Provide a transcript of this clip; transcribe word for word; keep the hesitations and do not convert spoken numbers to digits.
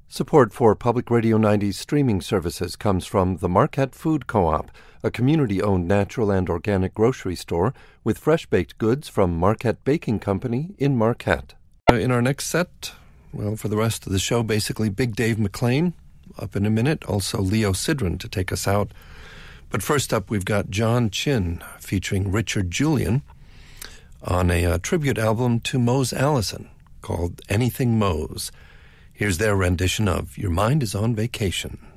Support for Public Radio ninety's streaming services comes from the Marquette Food Co-op, a community-owned natural and organic grocery store with fresh-baked goods from Marquette Baking Company in Marquette. Uh, in our next set, well, for the rest of the show, basically Big Dave McLean up in a minute, also Leo Sidran to take us out. But first up, we've got John Chin featuring Richard Julian on a uh, tribute album to Mose Allison called Anything Mose. Here's their rendition of Your Mind is on Vacation.